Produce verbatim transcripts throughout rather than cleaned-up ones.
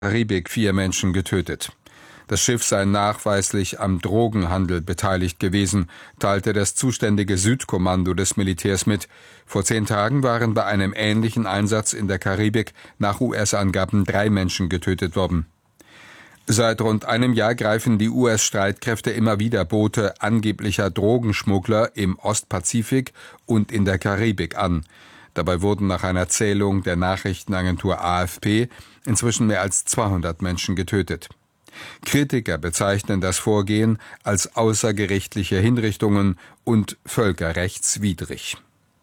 Karibik vier Menschen getötet. Das Schiff sei nachweislich am Drogenhandel beteiligt gewesen, teilte das zuständige Südkommando des Militärs mit. Vor zehn Tagen waren bei einem ähnlichen Einsatz in der Karibik nach U S-Angaben drei Menschen getötet worden. Seit rund einem Jahr greifen die U S-Streitkräfte immer wieder Boote angeblicher Drogenschmuggler im Ostpazifik und in der Karibik an. Dabei wurden nach einer Zählung der Nachrichtenagentur A F P inzwischen mehr als zweihundert Menschen getötet. Kritiker bezeichnen das Vorgehen als außergerichtliche Hinrichtungen und völkerrechtswidrig.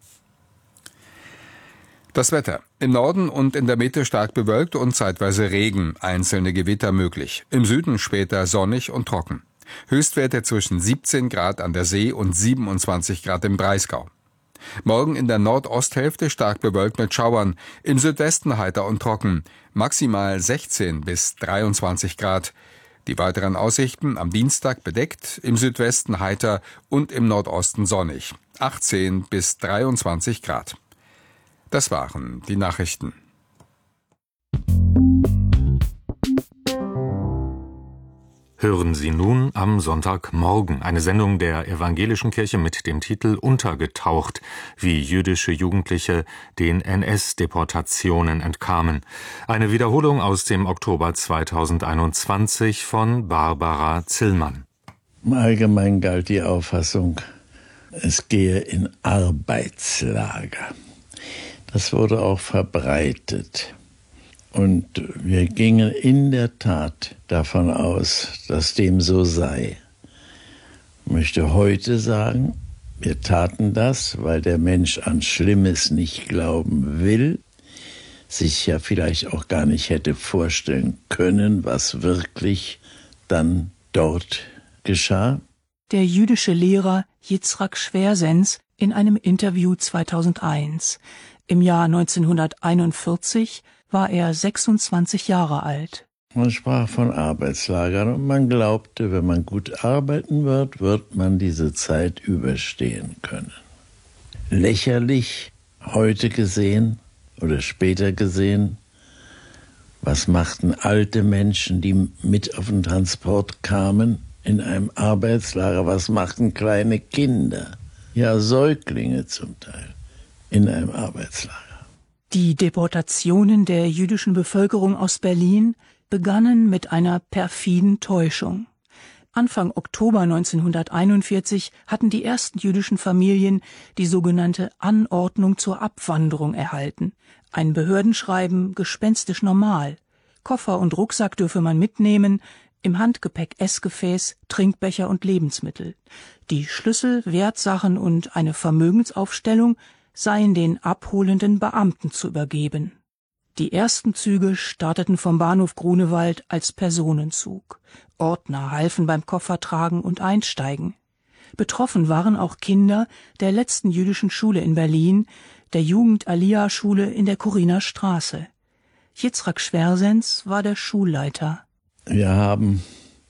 Das Wetter. Im Norden und in der Mitte stark bewölkt und zeitweise Regen, einzelne Gewitter möglich. Im Süden später sonnig und trocken. Höchstwerte zwischen siebzehn Grad an der See und siebenundzwanzig Grad im Breisgau. Morgen in der Nordosthälfte stark bewölkt mit Schauern, im Südwesten heiter und trocken, maximal sechzehn bis dreiundzwanzig Grad. Die weiteren Aussichten am Dienstag bedeckt, im Südwesten heiter und im Nordosten sonnig, achtzehn bis dreiundzwanzig Grad. Das waren die Nachrichten. Hören Sie nun am Sonntagmorgen eine Sendung der Evangelischen Kirche mit dem Titel Untergetaucht, wie jüdische Jugendliche den N S-Deportationen entkamen. Eine Wiederholung aus dem Oktober zweitausendeinundzwanzig von Barbara Zillmann. Allgemein galt die Auffassung, es gehe in Arbeitslager. Das wurde auch verbreitet. Und wir gingen in der Tat davon aus, dass dem so sei. Ich möchte heute sagen, wir taten das, weil der Mensch an Schlimmes nicht glauben will, sich ja vielleicht auch gar nicht hätte vorstellen können, was wirklich dann dort geschah. Der jüdische Lehrer Yitzhak Schwersens in einem Interview zweitausendeins. Im Jahr neunzehnhunderteinundvierzig war er sechsundzwanzig Jahre alt. Man sprach von Arbeitslagern und man glaubte, wenn man gut arbeiten wird, wird man diese Zeit überstehen können. Lächerlich heute gesehen oder später gesehen, was machten alte Menschen, die mit auf den Transport kamen, in einem Arbeitslager? Was machten kleine Kinder, ja Säuglinge zum Teil, in einem Arbeitslager? Die Deportationen der jüdischen Bevölkerung aus Berlin begannen mit einer perfiden Täuschung. Anfang Oktober neunzehnhunderteinundvierzig hatten die ersten jüdischen Familien die sogenannte Anordnung zur Abwanderung erhalten. Ein Behördenschreiben, gespenstisch normal. Koffer und Rucksack dürfe man mitnehmen, im Handgepäck Essgefäß, Trinkbecher und Lebensmittel. Die Schlüssel, Wertsachen und eine Vermögensaufstellung seien den abholenden Beamten zu übergeben. Die ersten Züge starteten vom Bahnhof Grunewald als Personenzug. Ordner halfen beim Koffertragen und Einsteigen. Betroffen waren auch Kinder der letzten jüdischen Schule in Berlin, der Jugend-Aliyah-Schule in der Kuriner Straße. Yitzhak Schwersens war der Schulleiter. Wir haben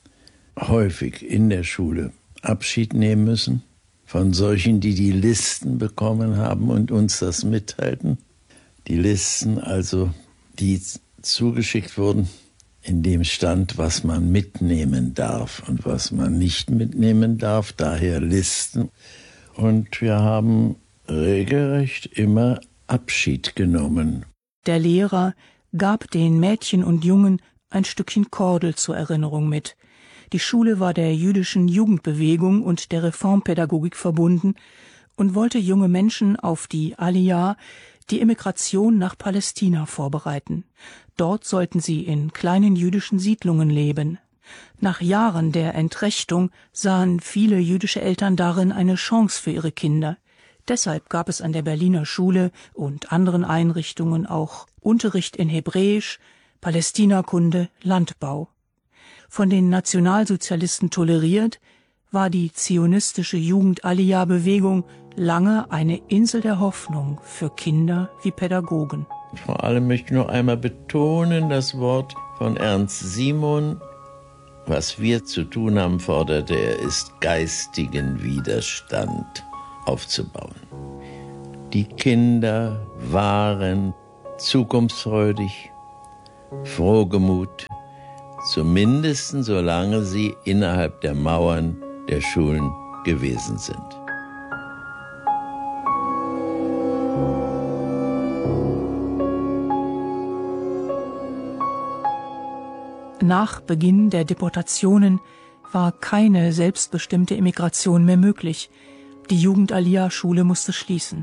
häufig in der Schule Abschied nehmen müssen von solchen, die die Listen bekommen haben und uns das mitteilten. Die Listen also, die zugeschickt wurden, in dem stand, was man mitnehmen darf und was man nicht mitnehmen darf, daher Listen. Und wir haben regelrecht immer Abschied genommen. Der Lehrer gab den Mädchen und Jungen ein Stückchen Kordel zur Erinnerung mit. Die Schule war der jüdischen Jugendbewegung und der Reformpädagogik verbunden und wollte junge Menschen auf die Aliyah, die Emigration nach Palästina, vorbereiten. Dort sollten sie in kleinen jüdischen Siedlungen leben. Nach Jahren der Entrechtung sahen viele jüdische Eltern darin eine Chance für ihre Kinder. Deshalb gab es an der Berliner Schule und anderen Einrichtungen auch Unterricht in Hebräisch, Palästinakunde, Landbau. Von den Nationalsozialisten toleriert, war die zionistische Jugend-Aliyah-Bewegung lange eine Insel der Hoffnung für Kinder wie Pädagogen. Vor allem möchte ich noch einmal betonen, das Wort von Ernst Simon: Was wir zu tun haben, forderte er, ist geistigen Widerstand aufzubauen. Die Kinder waren zukunftsfreudig, frohgemut, zumindest solange sie innerhalb der Mauern der Schulen gewesen sind. Nach Beginn der Deportationen war keine selbstbestimmte Emigration mehr möglich. Die Jugend-Aliyah-Schule musste schließen.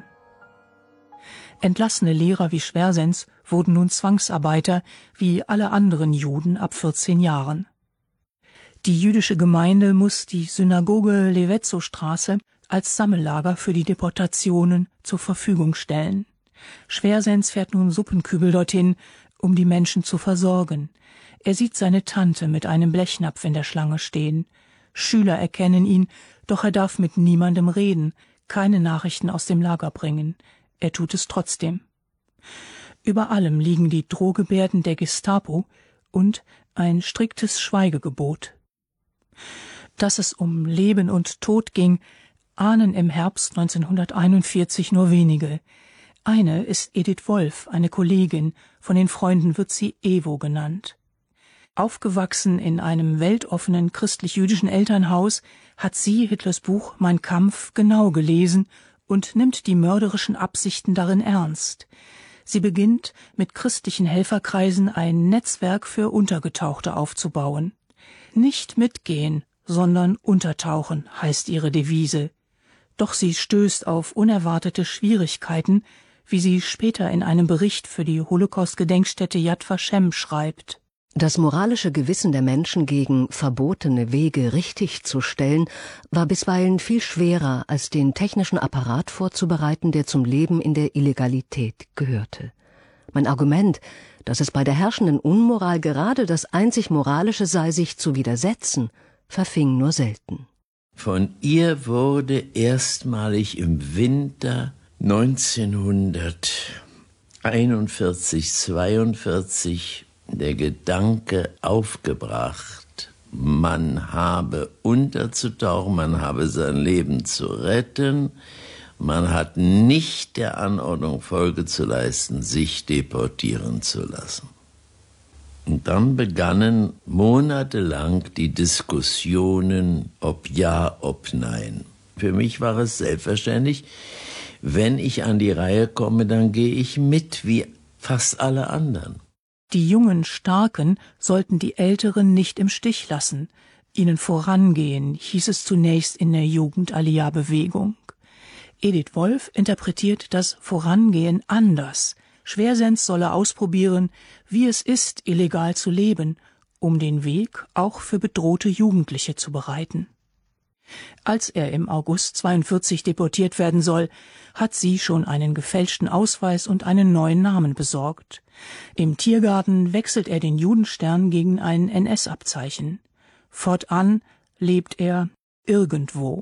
Entlassene Lehrer wie Schwersens wurden nun Zwangsarbeiter, wie alle anderen Juden ab vierzehn Jahren. Die jüdische Gemeinde muss die Synagoge Levetzow-Straße als Sammellager für die Deportationen zur Verfügung stellen. Schwersens fährt nun Suppenkübel dorthin, um die Menschen zu versorgen. Er sieht seine Tante mit einem Blechnapf in der Schlange stehen. Schüler erkennen ihn, doch er darf mit niemandem reden, keine Nachrichten aus dem Lager bringen. Er tut es trotzdem. Über allem liegen die Drohgebärden der Gestapo und ein striktes Schweigegebot. Dass es um Leben und Tod ging, ahnen im Herbst neunzehnhunderteinundvierzig nur wenige. Eine ist Edith Wolf, eine Kollegin, von den Freunden wird sie Ewo genannt. Aufgewachsen in einem weltoffenen christlich-jüdischen Elternhaus, hat sie Hitlers Buch Mein Kampf genau gelesen und nimmt die mörderischen Absichten darin ernst. Sie beginnt, mit christlichen Helferkreisen ein Netzwerk für Untergetauchte aufzubauen. Nicht mitgehen, sondern untertauchen, heißt ihre Devise. Doch sie stößt auf unerwartete Schwierigkeiten, wie sie später in einem Bericht für die Holocaust-Gedenkstätte Yad Vashem schreibt. Das moralische Gewissen der Menschen gegen verbotene Wege richtig zu stellen, war bisweilen viel schwerer, als den technischen Apparat vorzubereiten, der zum Leben in der Illegalität gehörte. Mein Argument, dass es bei der herrschenden Unmoral gerade das einzig Moralische sei, sich zu widersetzen, verfing nur selten. Von ihr wurde erstmalig im Winter neunzehnhunderteinundvierzig, zweiundvierzig der Gedanke aufgebracht, man habe unterzutauchen, man habe sein Leben zu retten, man hat nicht der Anordnung Folge zu leisten, sich deportieren zu lassen. Und dann begannen monatelang die Diskussionen, ob ja, ob nein. Für mich war es selbstverständlich, wenn ich an die Reihe komme, dann gehe ich mit, wie fast alle anderen. Die jungen Starken sollten die Älteren nicht im Stich lassen. Ihnen vorangehen, hieß es zunächst in der Jugend-Aliyah-Bewegung. Edith Wolf interpretiert das Vorangehen anders. Schwersens solle ausprobieren, wie es ist, illegal zu leben, um den Weg auch für bedrohte Jugendliche zu bereiten. Als er im August zweiundvierzig deportiert werden soll, hat sie schon einen gefälschten Ausweis und einen neuen Namen besorgt. Im Tiergarten wechselt er den Judenstern gegen ein N S-Abzeichen. Fortan lebt er irgendwo.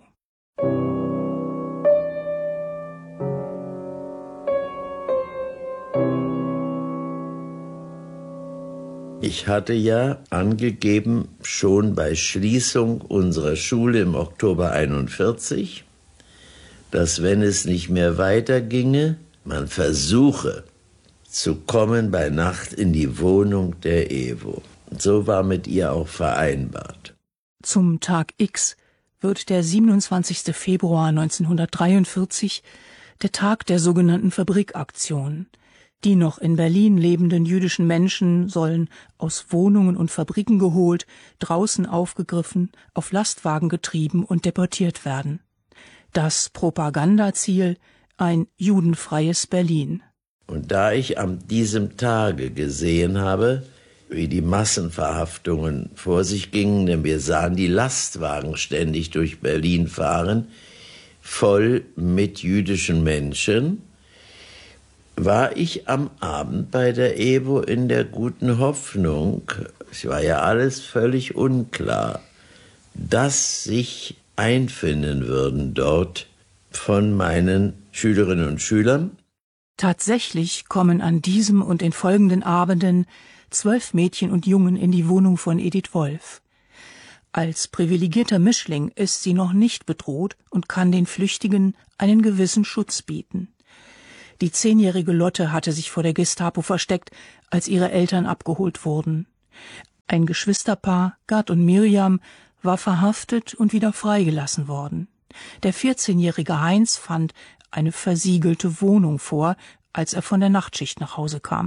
Ich hatte ja angegeben, schon bei Schließung unserer Schule im Oktober einundvierzig, dass wenn es nicht mehr weiterginge, man versuche zu kommen bei Nacht in die Wohnung der Ewo. So war mit ihr auch vereinbart. Zum Tag X wird der siebenundzwanzigste Februar neunzehnhundertdreiundvierzig der Tag der sogenannten Fabrikaktion. Die noch in Berlin lebenden jüdischen Menschen sollen aus Wohnungen und Fabriken geholt, draußen aufgegriffen, auf Lastwagen getrieben und deportiert werden. Das Propagandaziel: ein judenfreies Berlin. Und da ich an diesem Tage gesehen habe, wie die Massenverhaftungen vor sich gingen, denn wir sahen die Lastwagen ständig durch Berlin fahren, voll mit jüdischen Menschen, war ich am Abend bei der Ewo in der guten Hoffnung, es war ja alles völlig unklar, dass sich einfinden würden dort von meinen Schülerinnen und Schülern. Tatsächlich kommen an diesem und den folgenden Abenden zwölf Mädchen und Jungen in die Wohnung von Edith Wolf. Als privilegierter Mischling ist sie noch nicht bedroht und kann den Flüchtigen einen gewissen Schutz bieten. Die zehnjährige Lotte hatte sich vor der Gestapo versteckt, als ihre Eltern abgeholt wurden. Ein Geschwisterpaar, Gad und Miriam, war verhaftet und wieder freigelassen worden. Der vierzehnjährige Heinz fand eine versiegelte Wohnung vor, als er von der Nachtschicht nach Hause kam.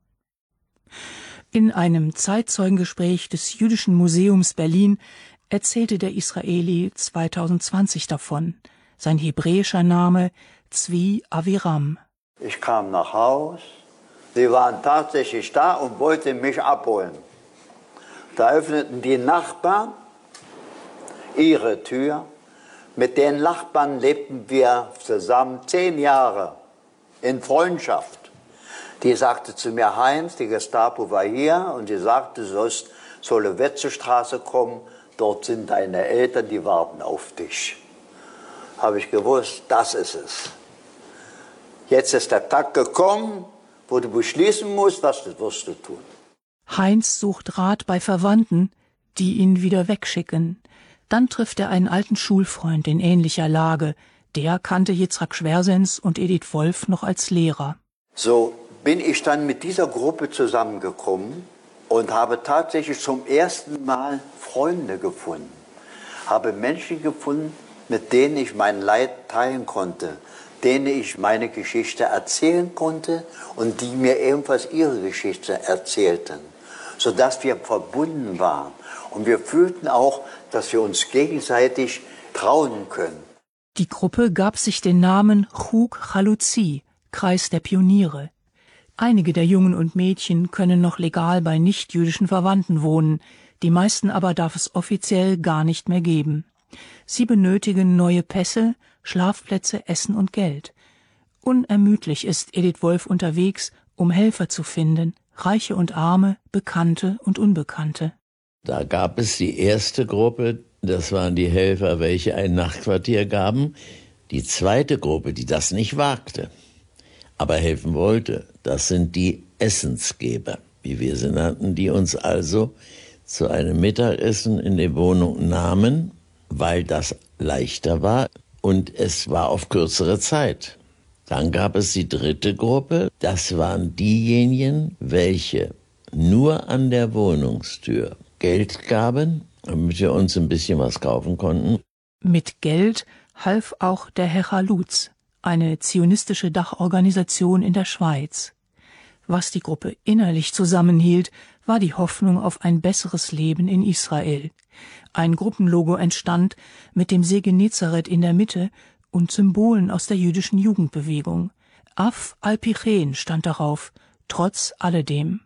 In einem Zeitzeugengespräch des Jüdischen Museums Berlin erzählte der Israeli zweitausendzwanzig davon. Sein hebräischer Name Zvi Aviram. Ich kam nach Haus, sie waren tatsächlich da und wollten mich abholen. Da öffneten die Nachbarn ihre Tür. Mit den Nachbarn lebten wir zusammen zehn Jahre in Freundschaft. Die sagte zu mir, Heinz, die Gestapo war hier und die sagte, du sollst zur Lovetzestraße kommen, dort sind deine Eltern, die warten auf dich. Habe ich gewusst, das ist es. Jetzt ist der Tag gekommen, wo du beschließen musst, was du wirst du tun. Heinz sucht Rat bei Verwandten, die ihn wieder wegschicken. Dann trifft er einen alten Schulfreund in ähnlicher Lage. Der kannte Yitzhak Schwersens und Edith Wolf noch als Lehrer. So bin ich dann mit dieser Gruppe zusammengekommen und habe tatsächlich zum ersten Mal Freunde gefunden. Habe Menschen gefunden, mit denen ich mein Leid teilen konnte, denen ich meine Geschichte erzählen konnte und die mir ebenfalls ihre Geschichte erzählten, sodass wir verbunden waren. Und wir fühlten auch, dass wir uns gegenseitig trauen können. Die Gruppe gab sich den Namen Chug Chalutzi, Kreis der Pioniere. Einige der Jungen und Mädchen können noch legal bei nichtjüdischen Verwandten wohnen, die meisten aber darf es offiziell gar nicht mehr geben. Sie benötigen neue Pässe, Schlafplätze, Essen und Geld. Unermüdlich ist Edith Wolf unterwegs, um Helfer zu finden, Reiche und Arme, Bekannte und Unbekannte. Da gab es die erste Gruppe, das waren die Helfer, welche ein Nachtquartier gaben. Die zweite Gruppe, die das nicht wagte, aber helfen wollte, das sind die Essensgeber, wie wir sie nannten, die uns also zu einem Mittagessen in die Wohnung nahmen, weil das leichter war und es war auf kürzere Zeit. Dann gab es die dritte Gruppe, das waren diejenigen, welche nur an der Wohnungstür Geld gaben, damit wir uns ein bisschen was kaufen konnten. Mit Geld half auch der Hechalutz, eine zionistische Dachorganisation in der Schweiz. Was die Gruppe innerlich zusammenhielt, war die Hoffnung auf ein besseres Leben in Israel. Ein Gruppenlogo entstand mit dem See Genezareth in der Mitte und Symbolen aus der jüdischen Jugendbewegung. Af al-Pichen stand darauf, trotz alledem.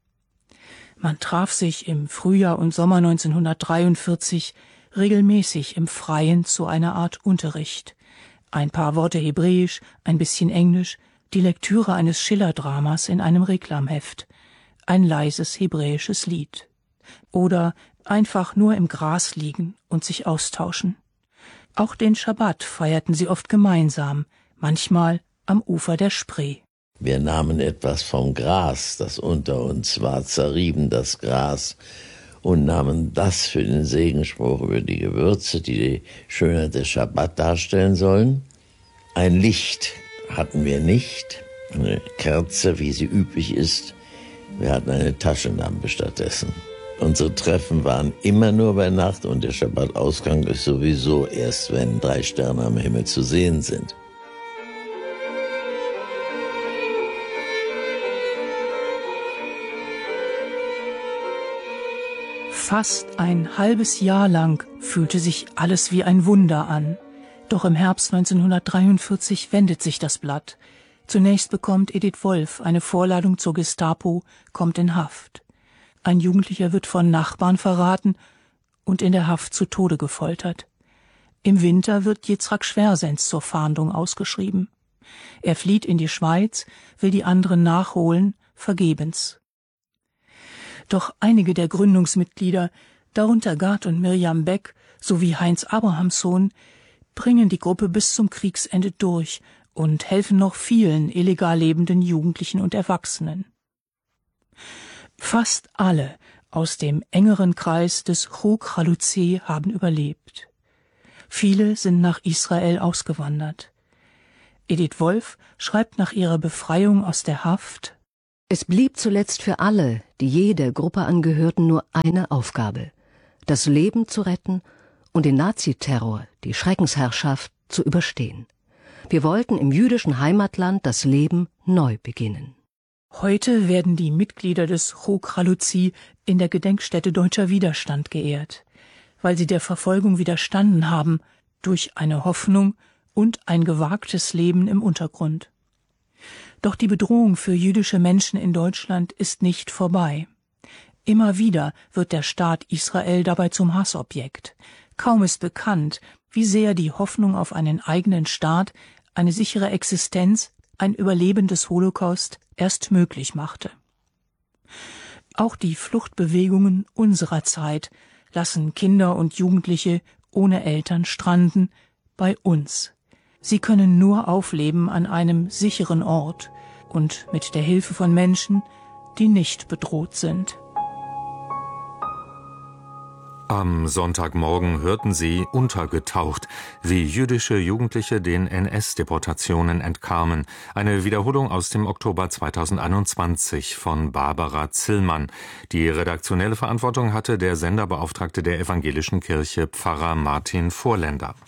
Man traf sich im Frühjahr und Sommer neunzehnhundertdreiundvierzig regelmäßig im Freien zu einer Art Unterricht. Ein paar Worte Hebräisch, ein bisschen Englisch, die Lektüre eines Schiller-Dramas in einem Reklamheft, ein leises hebräisches Lied. Oder einfach nur im Gras liegen und sich austauschen. Auch den Schabbat feierten sie oft gemeinsam, manchmal am Ufer der Spree. Wir nahmen etwas vom Gras, das unter uns war, zerrieben das Gras und nahmen das für den Segenspruch über die Gewürze, die die Schönheit des Schabbat darstellen sollen. Ein Licht hatten wir nicht, eine Kerze, wie sie üblich ist. Wir hatten eine Taschenlampe stattdessen. Unsere Treffen waren immer nur bei Nacht und der Schabbatausgang ist sowieso erst, wenn drei Sterne am Himmel zu sehen sind. Fast ein halbes Jahr lang fühlte sich alles wie ein Wunder an. Doch im Herbst neunzehnhundertdreiundvierzig wendet sich das Blatt. Zunächst bekommt Edith Wolf eine Vorladung zur Gestapo, kommt in Haft. Ein Jugendlicher wird von Nachbarn verraten und in der Haft zu Tode gefoltert. Im Winter wird Yitzhak Schwersens zur Fahndung ausgeschrieben. Er flieht in die Schweiz, will die anderen nachholen, vergebens. Doch einige der Gründungsmitglieder, darunter Gad und Miriam Beck sowie Heinz Abrahamsson, bringen die Gruppe bis zum Kriegsende durch und helfen noch vielen illegal lebenden Jugendlichen und Erwachsenen. Fast alle aus dem engeren Kreis des Chug Chalutzi haben überlebt. Viele sind nach Israel ausgewandert. Edith Wolf schreibt nach ihrer Befreiung aus der Haft: Es blieb zuletzt für alle, die jeder Gruppe angehörten, nur eine Aufgabe: das Leben zu retten und den Naziterror, die Schreckensherrschaft, zu überstehen. Wir wollten im jüdischen Heimatland das Leben neu beginnen. Heute werden die Mitglieder des Chok Halutzi in der Gedenkstätte Deutscher Widerstand geehrt, weil sie der Verfolgung widerstanden haben, durch eine Hoffnung und ein gewagtes Leben im Untergrund. Doch die Bedrohung für jüdische Menschen in Deutschland ist nicht vorbei. Immer wieder wird der Staat Israel dabei zum Hassobjekt. Kaum ist bekannt, wie sehr die Hoffnung auf einen eigenen Staat, eine sichere Existenz, ein Überleben des Holocaust erst möglich machte. Auch die Fluchtbewegungen unserer Zeit lassen Kinder und Jugendliche ohne Eltern stranden, bei uns. Sie können nur aufleben an einem sicheren Ort und mit der Hilfe von Menschen, die nicht bedroht sind. Am Sonntagmorgen hörten Sie Untergetaucht, wie jüdische Jugendliche den N S-Deportationen entkamen. Eine Wiederholung aus dem Oktober zweitausendeinundzwanzig von Barbara Zillmann. Die redaktionelle Verantwortung hatte der Senderbeauftragte der Evangelischen Kirche, Pfarrer Martin Vorländer.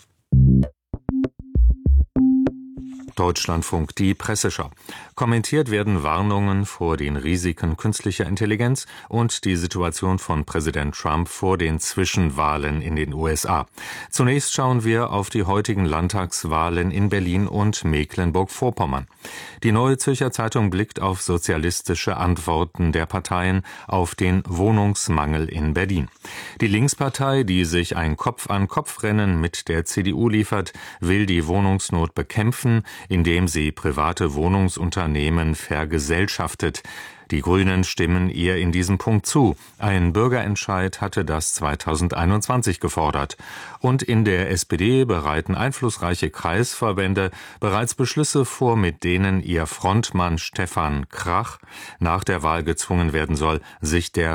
Deutschlandfunk, die Presseschau. Kommentiert werden Warnungen vor den Risiken künstlicher Intelligenz und die Situation von Präsident Trump vor den Zwischenwahlen in den U S A. Zunächst schauen wir auf die heutigen Landtagswahlen in Berlin und Mecklenburg-Vorpommern. Die Neue Zürcher Zeitung blickt auf sozialistische Antworten der Parteien auf den Wohnungsmangel in Berlin. Die Linkspartei, die sich ein Kopf-an-Kopf-Rennen mit der C D U liefert, will die Wohnungsnot bekämpfen, indem sie private Wohnungsunternehmen vergesellschaftet. Die Grünen stimmen ihr in diesem Punkt zu. Ein Bürgerentscheid hatte das zweitausendeinundzwanzig gefordert. Und in der S P D bereiten einflussreiche Kreisverbände bereits Beschlüsse vor, mit denen ihr Frontmann Stefan Krach nach der Wahl gezwungen werden soll, sich der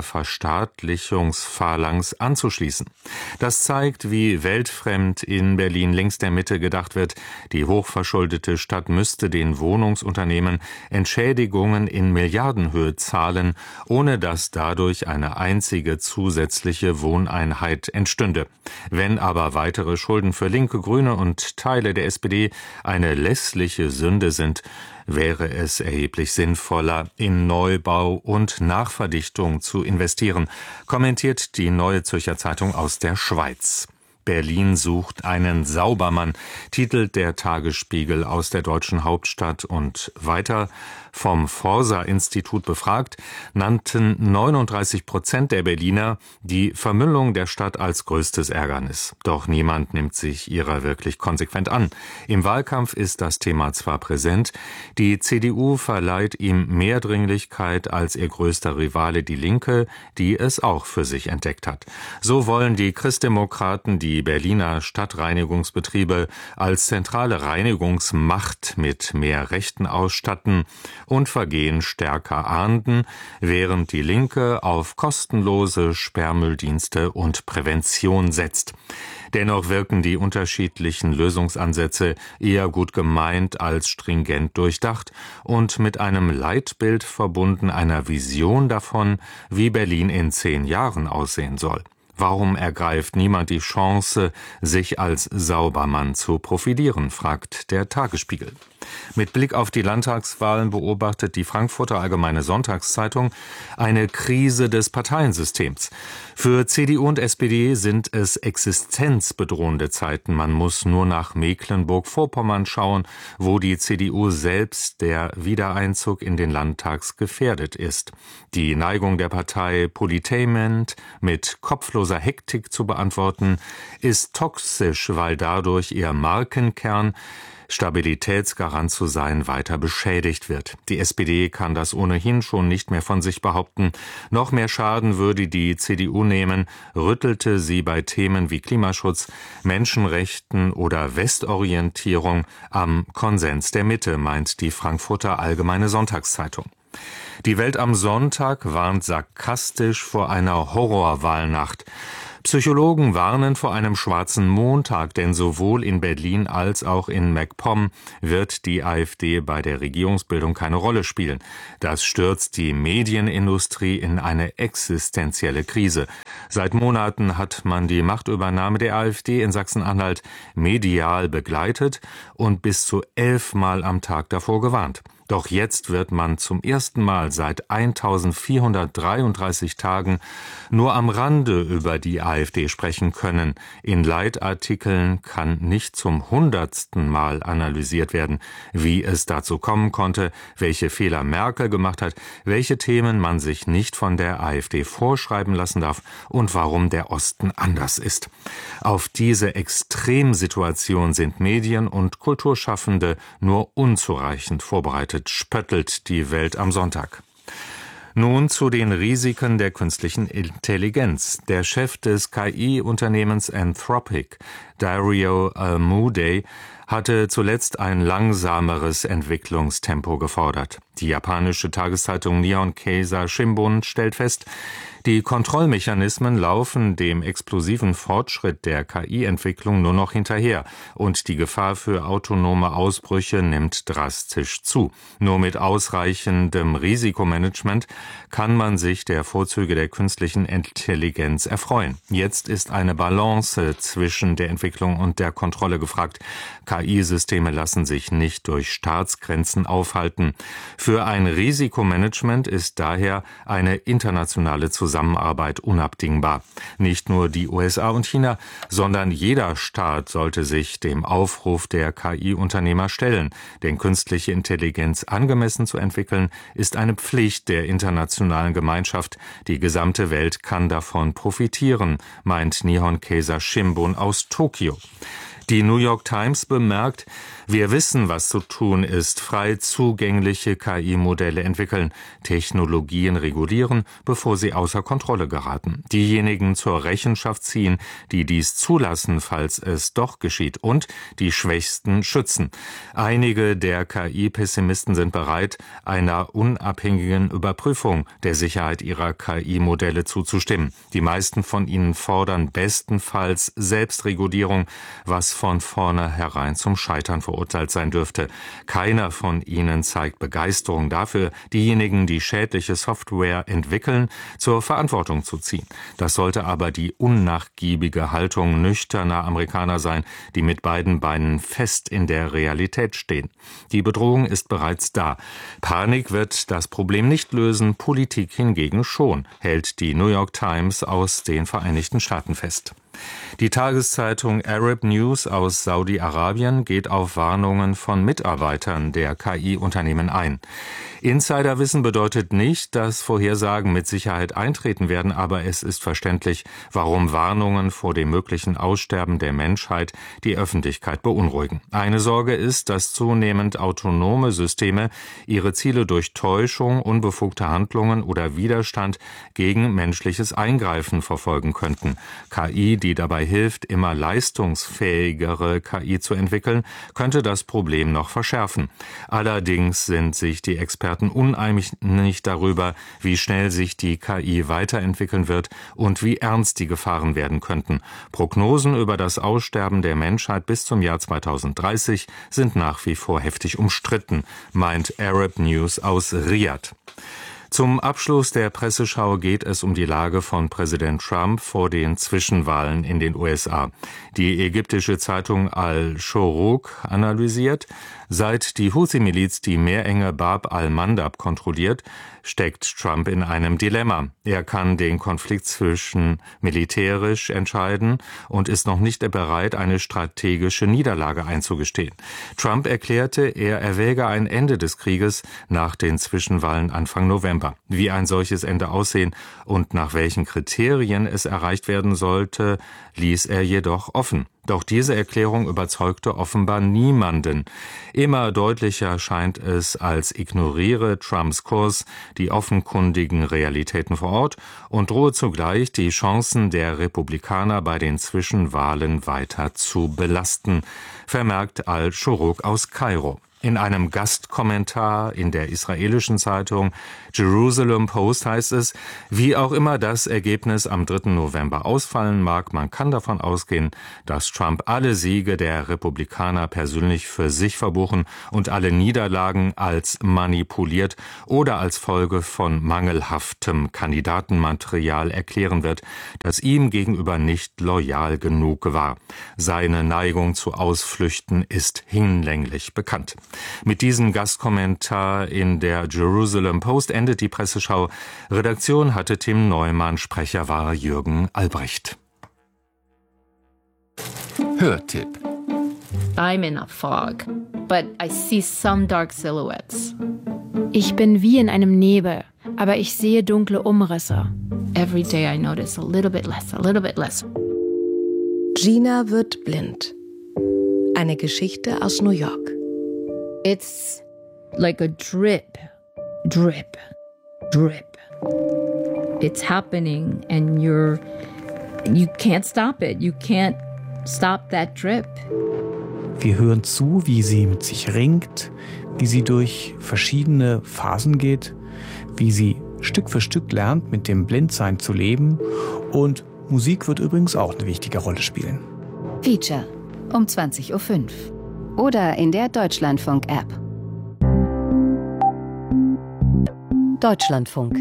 Verstaatlichungsphalanx anzuschließen. Das zeigt, wie weltfremd in Berlin links der Mitte gedacht wird. Die hochverschuldete Stadt müsste den Wohnungsunternehmen Entschädigungen in Milliardenhöhe zahlen, ohne dass dadurch eine einzige zusätzliche Wohneinheit entstünde. Wenn aber weitere Schulden für Linke, Grüne und Teile der S P D eine lässliche Sünde sind, wäre es erheblich sinnvoller, in Neubau und Nachverdichtung zu investieren, kommentiert die Neue Zürcher Zeitung aus der Schweiz. Berlin sucht einen Saubermann, titelt der Tagesspiegel aus der deutschen Hauptstadt, und weiter: Vom Forsa-Institut befragt, nannten neununddreißig Prozent der Berliner die Vermüllung der Stadt als größtes Ärgernis. Doch niemand nimmt sich ihrer wirklich konsequent an. Im Wahlkampf ist das Thema zwar präsent, die C D U verleiht ihm mehr Dringlichkeit als ihr größter Rivale die Linke, die es auch für sich entdeckt hat. So wollen die Christdemokraten die Berliner Stadtreinigungsbetriebe als zentrale Reinigungsmacht mit mehr Rechten ausstatten und Vergehen stärker ahnden, während die Linke auf kostenlose Sperrmülldienste und Prävention setzt. Dennoch wirken die unterschiedlichen Lösungsansätze eher gut gemeint als stringent durchdacht und mit einem Leitbild verbunden, einer Vision davon, wie Berlin in zehn Jahren aussehen soll. Warum ergreift niemand die Chance, sich als Saubermann zu profilieren, fragt der Tagesspiegel. Mit Blick auf die Landtagswahlen beobachtet die Frankfurter Allgemeine Sonntagszeitung eine Krise des Parteiensystems. Für C D U und S P D sind es existenzbedrohende Zeiten. Man muss nur nach Mecklenburg-Vorpommern schauen, wo die C D U selbst der Wiedereinzug in den Landtag gefährdet ist. Die Neigung der Partei, Politainment mit kopfloser Hektik zu beantworten, ist toxisch, weil dadurch ihr Markenkern, Stabilitätsgarant zu sein, weiter beschädigt wird. Die S P D kann das ohnehin schon nicht mehr von sich behaupten. Noch mehr Schaden würde die C D U nehmen, rüttelte sie bei Themen wie Klimaschutz, Menschenrechten oder Westorientierung am Konsens der Mitte, meint die Frankfurter Allgemeine Sonntagszeitung. Die Welt am Sonntag warnt sarkastisch vor einer Horrorwahlnacht. Psychologen warnen vor einem schwarzen Montag, denn sowohl in Berlin als auch in MacPom wird die AfD bei der Regierungsbildung keine Rolle spielen. Das stürzt die Medienindustrie in eine existenzielle Krise. Seit Monaten hat man die Machtübernahme der AfD in Sachsen-Anhalt medial begleitet und bis zu elfmal am Tag davor gewarnt. Doch jetzt wird man zum ersten Mal seit eintausendvierhundertdreiunddreißig Tagen nur am Rande über die AfD sprechen können. In Leitartikeln kann nicht zum hundertsten Mal analysiert werden, wie es dazu kommen konnte, welche Fehler Merkel gemacht hat, welche Themen man sich nicht von der AfD vorschreiben lassen darf und warum der Osten anders ist. Auf diese Extremsituation sind Medien und Kulturschaffende nur unzureichend vorbereitet, spöttelt die Welt am Sonntag. Nun zu den Risiken der künstlichen Intelligenz. Der Chef des K I-Unternehmens Anthropic, Dario Amodei, hatte zuletzt ein langsameres Entwicklungstempo gefordert. Die japanische Tageszeitung Nihon Keizai Shimbun stellt fest, die Kontrollmechanismen laufen dem explosiven Fortschritt der K I-Entwicklung nur noch hinterher und die Gefahr für autonome Ausbrüche nimmt drastisch zu. Nur mit ausreichendem Risikomanagement kann man sich der Vorzüge der künstlichen Intelligenz erfreuen. Jetzt ist eine Balance zwischen der Entwicklung und der Kontrolle gefragt. K I-Systeme lassen sich nicht durch Staatsgrenzen aufhalten. Für ein Risikomanagement ist daher eine internationale Zusammenarbeit unabdingbar. Nicht nur die U S A und China, sondern jeder Staat sollte sich dem Aufruf der K I-Unternehmer stellen. Denn künstliche Intelligenz angemessen zu entwickeln, ist eine Pflicht der internationalen Gemeinschaft. Die gesamte Welt kann davon profitieren, meint Nihon Keizai Shimbun aus Tokio. Die New York Times bemerkt, wir wissen, was zu tun ist, frei zugängliche K I-Modelle entwickeln, Technologien regulieren, bevor sie außer Kontrolle geraten, diejenigen zur Rechenschaft ziehen, die dies zulassen, falls es doch geschieht, und die Schwächsten schützen. Einige der K I-Pessimisten sind bereit, einer unabhängigen Überprüfung der Sicherheit ihrer K I-Modelle zuzustimmen. Die meisten von ihnen fordern bestenfalls Selbstregulierung, was von vornherein zum Scheitern verurteilt sein dürfte. Keiner von ihnen zeigt Begeisterung dafür, diejenigen, die schädliche Software entwickeln, zur Verantwortung zu ziehen. Das sollte aber die unnachgiebige Haltung nüchterner Amerikaner sein, die mit beiden Beinen fest in der Realität stehen. Die Bedrohung ist bereits da. Panik wird das Problem nicht lösen, Politik hingegen schon, hält die New York Times aus den Vereinigten Staaten fest. Die Tageszeitung Arab News aus Saudi-Arabien geht auf Warnungen von Mitarbeitern der K I-Unternehmen ein. Insiderwissen bedeutet nicht, dass Vorhersagen mit Sicherheit eintreten werden, aber es ist verständlich, warum Warnungen vor dem möglichen Aussterben der Menschheit die Öffentlichkeit beunruhigen. Eine Sorge ist, dass zunehmend autonome Systeme ihre Ziele durch Täuschung, unbefugte Handlungen oder Widerstand gegen menschliches Eingreifen verfolgen könnten. K I, die dabei hilft, immer leistungsfähigere K I zu entwickeln, könnte das Problem noch verschärfen. Allerdings sind sich die Experten uneinig darüber, wie schnell sich die K I weiterentwickeln wird und wie ernst die Gefahren werden könnten. Prognosen über das Aussterben der Menschheit bis zum Jahr zweitausenddreißig sind nach wie vor heftig umstritten, meint Arab News aus Riyadh. Zum Abschluss der Presseschau geht es um die Lage von Präsident Trump vor den Zwischenwahlen in den U S A. Die ägyptische Zeitung Al-Shuruq analysiert, seit die Houthi-Miliz die Meerenge Bab al-Mandab kontrolliert, steckt Trump in einem Dilemma. Er kann den Konflikt zwischen militärisch entscheiden und ist noch nicht bereit, eine strategische Niederlage einzugestehen. Trump erklärte, er erwäge ein Ende des Krieges nach den Zwischenwahlen Anfang November. Wie ein solches Ende aussehen und nach welchen Kriterien es erreicht werden sollte, ließ er jedoch offen. Doch diese Erklärung überzeugte offenbar niemanden. Immer deutlicher scheint es, als ignoriere Trumps Kurs die offenkundigen Realitäten vor Ort und drohe zugleich, die Chancen der Republikaner bei den Zwischenwahlen weiter zu belasten, vermerkt Al-Shuruq aus Kairo. In einem Gastkommentar in der israelischen Zeitung Jerusalem Post heißt es, wie auch immer das Ergebnis am dritten November ausfallen mag, man kann davon ausgehen, dass Trump alle Siege der Republikaner persönlich für sich verbuchen und alle Niederlagen als manipuliert oder als Folge von mangelhaftem Kandidatenmaterial erklären wird, das ihm gegenüber nicht loyal genug war. Seine Neigung zu Ausflüchten ist hinlänglich bekannt. Mit diesem Gastkommentar in der Jerusalem Post endet die Presseschau. Redaktion hatte Tim Neumann, Sprecher war Jürgen Albrecht. Hörtipp. I'm in a fog, but I see some dark silhouettes. Ich bin wie in einem Nebel, aber ich sehe dunkle Umrisse. Every day I notice a little bit less, a little bit less. Gina wird blind. Eine Geschichte aus New York. It's like a drip, drip, drip. It's happening and you're, you can't stop it. You can't stop that drip. Wir hören zu, wie sie mit sich ringt, wie sie durch verschiedene Phasen geht, wie sie Stück für Stück lernt, mit dem Blindsein zu leben. Und Musik wird übrigens auch eine wichtige Rolle spielen. Feature um zwanzig Uhr fünf oder in der Deutschlandfunk-App. Deutschlandfunk.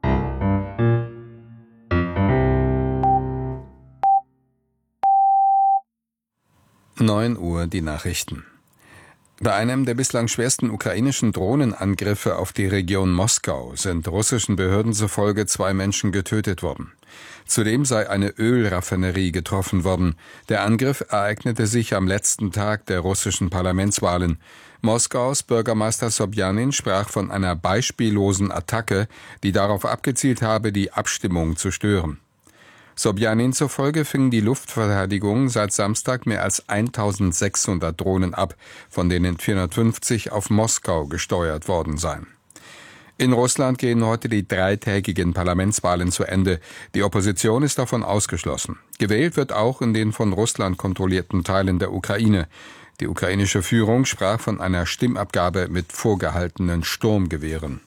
neun Uhr die Nachrichten. Bei einem der bislang schwersten ukrainischen Drohnenangriffe auf die Region Moskau sind russischen Behörden zufolge zwei Menschen getötet worden. Zudem sei eine Ölraffinerie getroffen worden. Der Angriff ereignete sich am letzten Tag der russischen Parlamentswahlen. Moskaus Bürgermeister Sobjanin sprach von einer beispiellosen Attacke, die darauf abgezielt habe, die Abstimmung zu stören. Sobjanin zufolge fing die Luftverteidigung seit Samstag mehr als eintausendsechshundert Drohnen ab, von denen vierhundertfünfzig auf Moskau gesteuert worden seien. In Russland gehen heute die dreitägigen Parlamentswahlen zu Ende. Die Opposition ist davon ausgeschlossen. Gewählt wird auch in den von Russland kontrollierten Teilen der Ukraine. Die ukrainische Führung sprach von einer Stimmabgabe mit vorgehaltenen Sturmgewehren.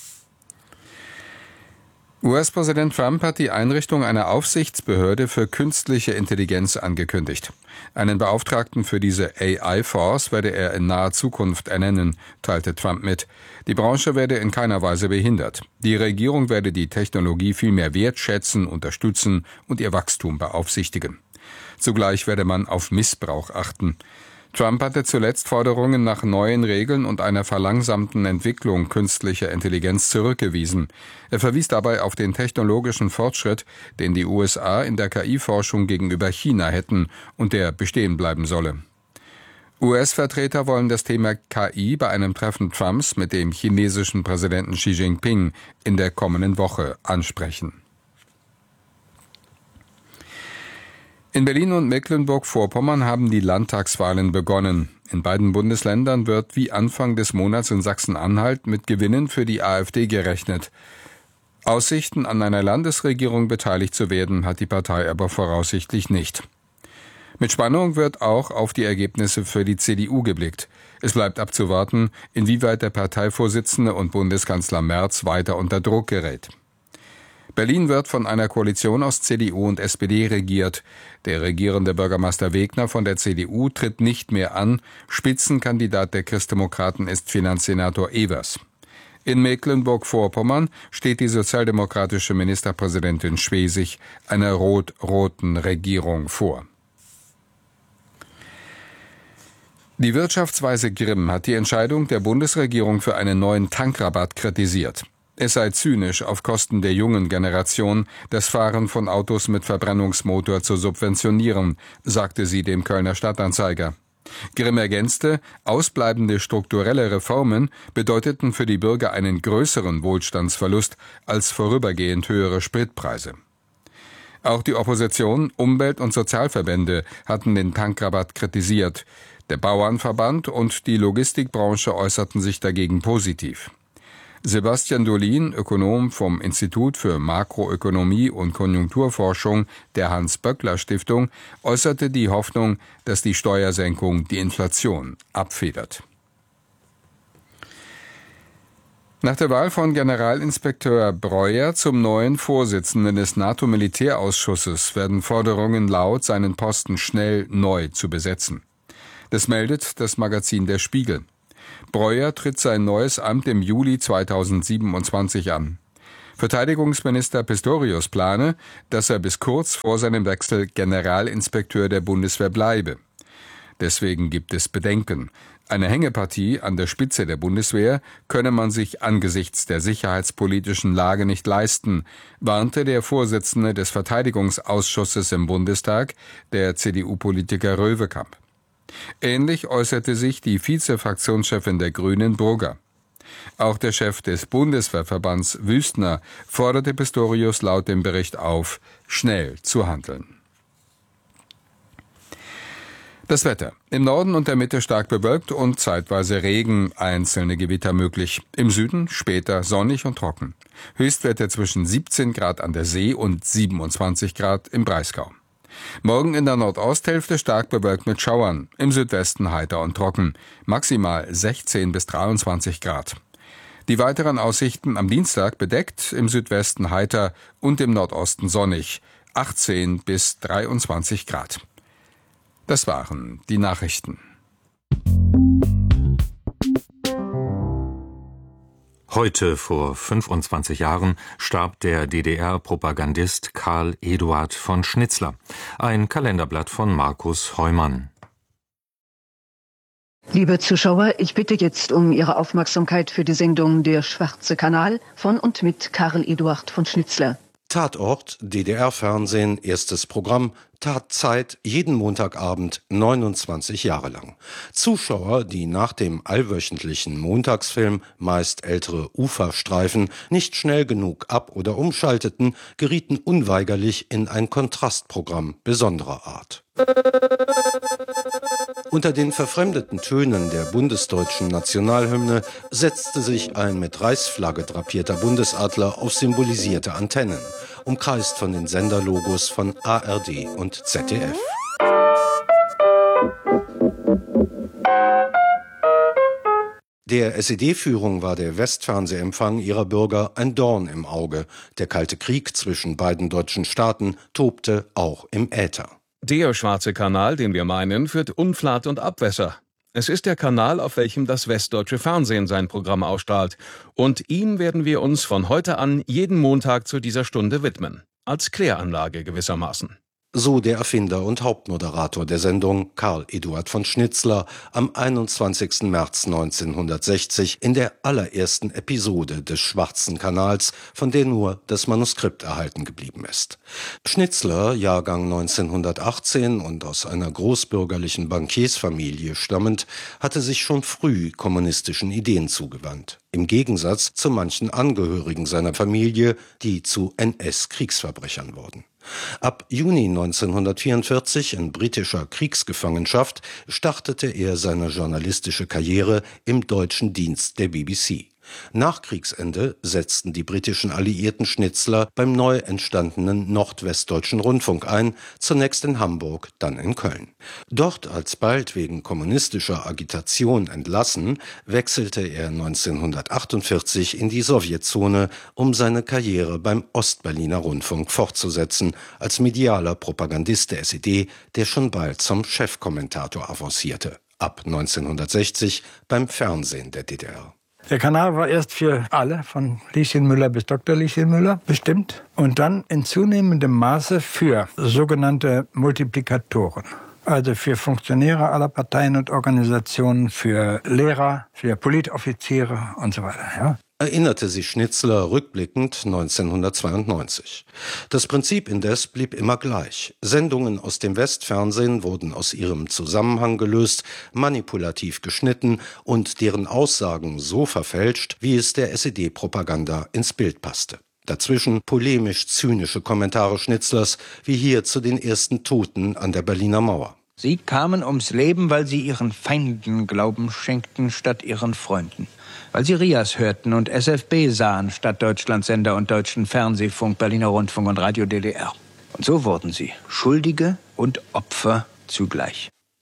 U S-Präsident Trump hat die Einrichtung einer Aufsichtsbehörde für künstliche Intelligenz angekündigt. Einen Beauftragten für diese A I-Force werde er in naher Zukunft ernennen, teilte Trump mit. Die Branche werde in keiner Weise behindert. Die Regierung werde die Technologie vielmehr wertschätzen, unterstützen und ihr Wachstum beaufsichtigen. Zugleich werde man auf Missbrauch achten. Trump hatte zuletzt Forderungen nach neuen Regeln und einer verlangsamten Entwicklung künstlicher Intelligenz zurückgewiesen. Er verwies dabei auf den technologischen Fortschritt, den die U S A in der K I-Forschung gegenüber China hätten und der bestehen bleiben solle. U S-Vertreter wollen das Thema K I bei einem Treffen Trumps mit dem chinesischen Präsidenten Xi Jinping in der kommenden Woche ansprechen. In Berlin und Mecklenburg-Vorpommern haben die Landtagswahlen begonnen. In beiden Bundesländern wird wie Anfang des Monats in Sachsen-Anhalt mit Gewinnen für die AfD gerechnet. Aussichten, an einer Landesregierung beteiligt zu werden, hat die Partei aber voraussichtlich nicht. Mit Spannung wird auch auf die Ergebnisse für die C D U geblickt. Es bleibt abzuwarten, inwieweit der Parteivorsitzende und Bundeskanzler Merz weiter unter Druck gerät. Berlin wird von einer Koalition aus C D U und S P D regiert. Der regierende Bürgermeister Wegner von der C D U tritt nicht mehr an. Spitzenkandidat der Christdemokraten ist Finanzsenator Evers. In Mecklenburg-Vorpommern steht die sozialdemokratische Ministerpräsidentin Schwesig einer rot-roten Regierung vor. Die Wirtschaftsweise Grimm hat die Entscheidung der Bundesregierung für einen neuen Tankrabatt kritisiert. Es sei zynisch, auf Kosten der jungen Generation das Fahren von Autos mit Verbrennungsmotor zu subventionieren, sagte sie dem Kölner Stadtanzeiger. Grimm ergänzte, ausbleibende strukturelle Reformen bedeuteten für die Bürger einen größeren Wohlstandsverlust als vorübergehend höhere Spritpreise. Auch die Opposition, Umwelt- und Sozialverbände hatten den Tankrabatt kritisiert. Der Bauernverband und die Logistikbranche äußerten sich dagegen positiv. Sebastian Dolin, Ökonom vom Institut für Makroökonomie und Konjunkturforschung der Hans-Böckler-Stiftung, äußerte die Hoffnung, dass die Steuersenkung die Inflation abfedert. Nach der Wahl von Generalinspekteur Breuer zum neuen Vorsitzenden des NATO-Militärausschusses werden Forderungen laut, seinen Posten schnell neu zu besetzen. Das meldet das Magazin Der Spiegel. Breuer tritt sein neues Amt im Juli zweitausendsiebenundzwanzig an. Verteidigungsminister Pistorius plane, dass er bis kurz vor seinem Wechsel Generalinspekteur der Bundeswehr bleibe. Deswegen gibt es Bedenken. Eine Hängepartie an der Spitze der Bundeswehr könne man sich angesichts der sicherheitspolitischen Lage nicht leisten, warnte der Vorsitzende des Verteidigungsausschusses im Bundestag, der C D U-Politiker Röwekamp. Ähnlich äußerte sich die Vize-Fraktionschefin der Grünen, Burger. Auch der Chef des Bundeswehrverbands, Wüstner, forderte Pistorius laut dem Bericht auf, schnell zu handeln. Das Wetter. Im Norden und der Mitte stark bewölkt und zeitweise Regen, einzelne Gewitter möglich. Im Süden später sonnig und trocken. Höchstwerte zwischen siebzehn Grad an der See und siebenundzwanzig Grad im Breisgau. Morgen in der Nordosthälfte stark bewölkt mit Schauern, im Südwesten heiter und trocken, maximal sechzehn bis dreiundzwanzig Grad. Die weiteren Aussichten am Dienstag bedeckt, im Südwesten heiter und im Nordosten sonnig, achtzehn bis dreiundzwanzig Grad. Das waren die Nachrichten. Heute vor fünfundzwanzig Jahren starb der D D R-Propagandist Karl Eduard von Schnitzler. Ein Kalenderblatt von Markus Heumann. Liebe Zuschauer, ich bitte jetzt um Ihre Aufmerksamkeit für die Sendung Der Schwarze Kanal von und mit Karl Eduard von Schnitzler. Tatort, D D R-Fernsehen, erstes Programm, Tatzeit, jeden Montagabend, neunundzwanzig Jahre lang. Zuschauer, die nach dem allwöchentlichen Montagsfilm, meist ältere Uferstreifen, nicht schnell genug ab- oder umschalteten, gerieten unweigerlich in ein Kontrastprogramm besonderer Art. Unter den verfremdeten Tönen der bundesdeutschen Nationalhymne setzte sich ein mit Reichsflagge drapierter Bundesadler auf symbolisierte Antennen, umkreist von den Senderlogos von A R D und Z D F. Der S E D-Führung war der Westfernsehempfang ihrer Bürger ein Dorn im Auge. Der Kalte Krieg zwischen beiden deutschen Staaten tobte auch im Äther. Der Schwarze Kanal, den wir meinen, führt Unflat und Abwässer. Es ist der Kanal, auf welchem das Westdeutsche Fernsehen sein Programm ausstrahlt. Und ihm werden wir uns von heute an jeden Montag zu dieser Stunde widmen. Als Kläranlage gewissermaßen. So der Erfinder und Hauptmoderator der Sendung, Karl Eduard von Schnitzler, am einundzwanzigsten März neunzehnhundertsechzig in der allerersten Episode des Schwarzen Kanals, von der nur das Manuskript erhalten geblieben ist. Schnitzler, Jahrgang neunzehnhundertachtzehn und aus einer großbürgerlichen Bankiersfamilie stammend, hatte sich schon früh kommunistischen Ideen zugewandt. Im Gegensatz zu manchen Angehörigen seiner Familie, die zu N S-Kriegsverbrechern wurden. Ab Juni neunzehnhundertvierundvierzig in britischer Kriegsgefangenschaft startete er seine journalistische Karriere im deutschen Dienst der B B C. Nach Kriegsende setzten die britischen Alliierten Schnitzler beim neu entstandenen Nordwestdeutschen Rundfunk ein, zunächst in Hamburg, dann in Köln. Dort alsbald wegen kommunistischer Agitation entlassen, wechselte er neunzehnhundertachtundvierzig in die Sowjetzone, um seine Karriere beim Ostberliner Rundfunk fortzusetzen, als medialer Propagandist der S E D, der schon bald zum Chefkommentator avancierte. Ab neunzehnhundertsechzig beim Fernsehen der D D R. Der Kanal war erst für alle, von Lieschen Müller bis Doktor Lieschen Müller, bestimmt. Und dann in zunehmendem Maße für sogenannte Multiplikatoren. Also für Funktionäre aller Parteien und Organisationen, für Lehrer, für Politoffiziere und so weiter. Ja. Erinnerte sich Schnitzler rückblickend neunzehnhundertzweiundneunzig. Das Prinzip indes blieb immer gleich. Sendungen aus dem Westfernsehen wurden aus ihrem Zusammenhang gelöst, manipulativ geschnitten und deren Aussagen so verfälscht, wie es der S E D-Propaganda ins Bild passte. Dazwischen polemisch-zynische Kommentare Schnitzlers, wie hier zu den ersten Toten an der Berliner Mauer. Sie kamen ums Leben, weil sie ihren Feinden Glauben schenkten statt ihren Freunden. Weil sie Rias hörten und S F B sahen statt Deutschlandsender und deutschen Fernsehfunk, Berliner Rundfunk und Radio D D R. Und so wurden sie Schuldige und Opfer zugleich.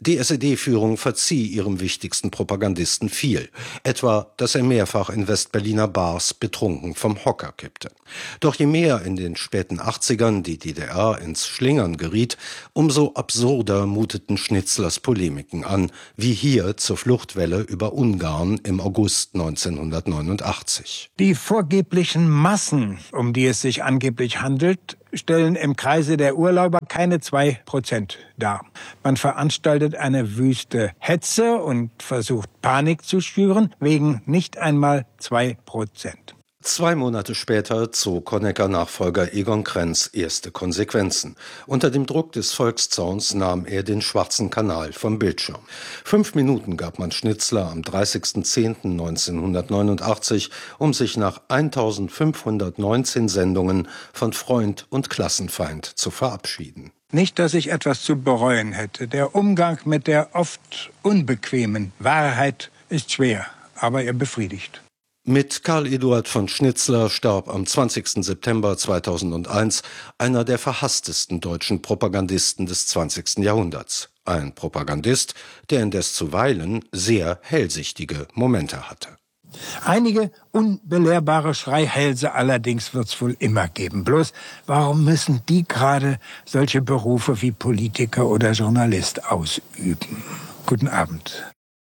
Die S E D-Führung verzieh ihrem wichtigsten Propagandisten viel, etwa, dass er mehrfach in Westberliner Bars betrunken vom Hocker kippte. Doch je mehr in den späten achtzigern die D D R ins Schlingern geriet, umso absurder muteten Schnitzlers Polemiken an, wie hier zur Fluchtwelle über Ungarn im August neunzehnhundertneunundachtzig. Die vorgeblichen Massen, um die es sich angeblich handelt, stellen im Kreise der Urlauber keine zwei Prozent dar. Man veranstaltet eine wüste Hetze und versucht Panik zu schüren, wegen nicht einmal zwei Prozent. Zwei Monate später zog Honecker-Nachfolger Egon Krenz erste Konsequenzen. Unter dem Druck des Volkszorns nahm er den Schwarzen Kanal vom Bildschirm. Fünf Minuten gab man Schnitzler am dreißigsten zehnten neunzehnhundertneunundachtzig, um sich nach eintausendfünfhundertneunzehn Sendungen von Freund und Klassenfeind zu verabschieden. Nicht, dass ich etwas zu bereuen hätte. Der Umgang mit der oft unbequemen Wahrheit ist schwer, aber er befriedigt. Mit Karl Eduard von Schnitzler starb am zwanzigsten September zweitausendeins einer der verhasstesten deutschen Propagandisten des zwanzigsten Jahrhunderts. Ein Propagandist, der indes zuweilen sehr hellsichtige Momente hatte. Einige unbelehrbare Schreihälse allerdings wird's wohl immer geben. Bloß, warum müssen die gerade solche Berufe wie Politiker oder Journalist ausüben? Guten Abend.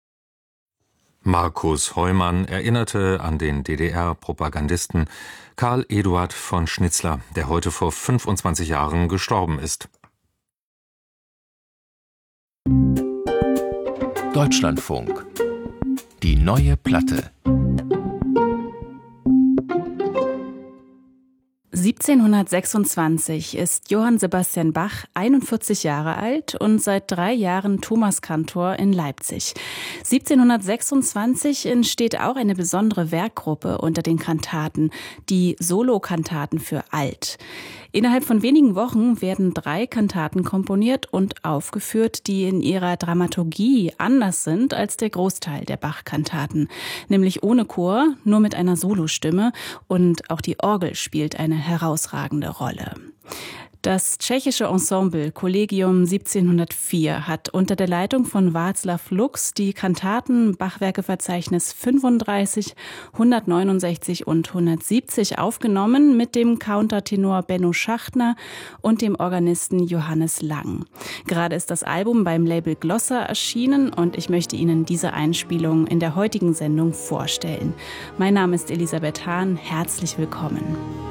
Markus Heumann erinnerte an den D D R-Propagandisten Karl Eduard von Schnitzler, der heute vor fünfundzwanzig Jahren gestorben ist. Deutschlandfunk. Die neue Platte. siebzehnhundertsechsundzwanzig ist Johann Sebastian Bach einundvierzig Jahre alt und seit drei Jahren Thomaskantor in Leipzig. siebzehnhundertsechsundzwanzig entsteht auch eine besondere Werkgruppe unter den Kantaten, die Solokantaten für Alt. Innerhalb von wenigen Wochen werden drei Kantaten komponiert und aufgeführt, die in ihrer Dramaturgie anders sind als der Großteil der Bach-Kantaten, nämlich ohne Chor, nur mit einer Solostimme, und auch die Orgel spielt eine herausragende Rolle. Das tschechische Ensemble Collegium siebzehnhundertvier hat unter der Leitung von Václav Lux die Kantaten Bachwerkeverzeichnis fünfunddreißig, hundertneunundsechzig und hundertsiebzig aufgenommen mit dem Countertenor Benno Schachtner und dem Organisten Johannes Lang. Gerade ist das Album beim Label Glossa erschienen und ich möchte Ihnen diese Einspielung in der heutigen Sendung vorstellen. Mein Name ist Elisabeth Hahn, herzlich willkommen.